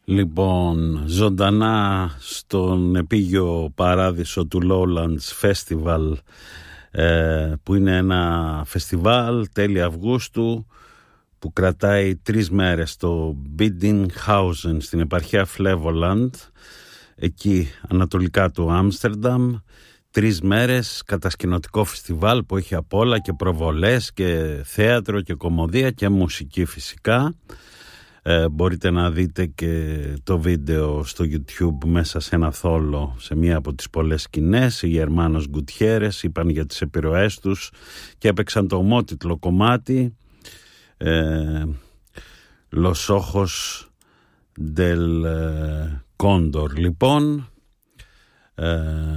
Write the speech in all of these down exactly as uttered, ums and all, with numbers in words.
Λοιπόν, ζωντανά στον επίγειο παράδεισο του Lowlands Festival, ε, που είναι ένα φεστιβάλ τέλη Αυγούστου που κρατάει τρεις μέρες στο Biddinghausen στην επαρχία Flevoland, εκεί ανατολικά του Άμστερνταμ. Τρεις μέρες κατασκηνωτικό φεστιβάλ που έχει απ' όλα και προβολές και θέατρο και κομμωδία και μουσική φυσικά. Ε, μπορείτε να δείτε και το βίντεο στο YouTube μέσα σε ένα θόλο σε μία από τις πολλές σκηνές. Οι Hermanos Gutierrez είπαν για τις επιρροές τους και έπαιξαν το ομότιτλο κομμάτι ε, Los Ojos del Cóndor. Λοιπόν, ε,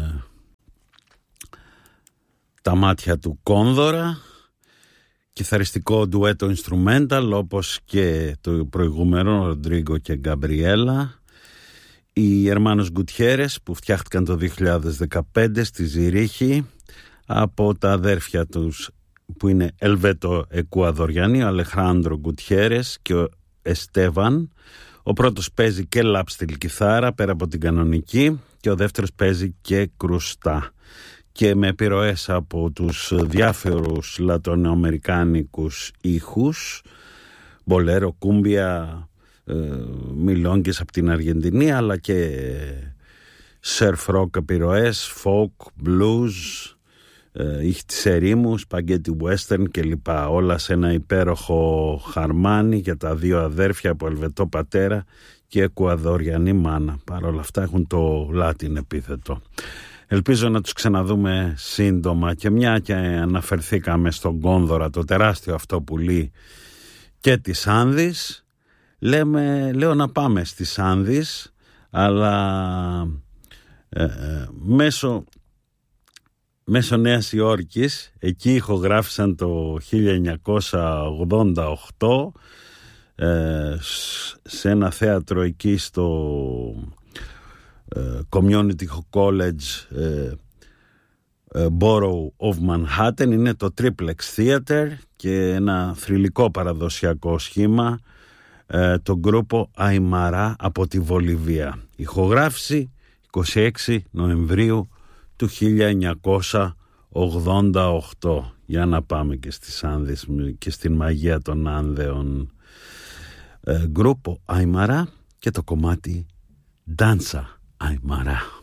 τα μάτια του Κόνδωρα, κιθαριστικό ντουέτο instrumental όπως και το προηγούμενο Ροντρίγκο και Γκαμπριέλα. Οι Hermanos Gutierrez που φτιάχτηκαν το δύο χιλιάδες δεκαπέντε στη Ζηρίχη από τα αδέρφια τους που είναι Ελβέτο-Εκουαδοριανοί, ο Αλεχάνδρο Γκουτιέρες και ο Εστέβαν. Ο πρώτος παίζει και λάπστιλ κιθάρα πέρα από την κανονική και ο δεύτερος παίζει και κρουστά, και με επιρροές από τους διάφορους λατινοαμερικάνικους ήχους, μπολέρο, κούμπια, ε, μιλόγκες από την Αργεντινή, αλλά και surf rock επιρροές, folk, blues, ε, ήχη της ερήμου, spaghetti western κλπ. Όλα σε ένα υπέροχο χαρμάνι για τα δύο αδέρφια από Ελβετό πατέρα και Εκουαδοριανή μάνα. Παρ' όλα αυτά έχουν το Latin επίθετο. Ελπίζω να τους ξαναδούμε σύντομα, και μια και αναφερθήκαμε στον Κόνδωρα, το τεράστιο αυτό πουλί και της Άνδης, λέμε, λέω να πάμε στις Άνδης, αλλά ε, ε, μέσω, μέσω Νέας Υόρκης, εκεί ηχογράφησαν το χίλια εννιακόσια ογδόντα οκτώ ε, σε ένα θέατρο εκεί στο Community College uh, uh, Borough of Manhattan. Είναι το Triplex Theater και ένα θρυλικό παραδοσιακό σχήμα, uh, το γκρούπο Αϊμαρά από τη Βολιβία. Ηχογράφηση είκοσι έξι Νοεμβρίου του χίλια εννιακόσια ογδόντα οκτώ. Για να πάμε και στις Άνδες και στην μαγεία των Άνδεων. uh, Γκρούπο Αϊμαρά και το κομμάτι Danza Aymara.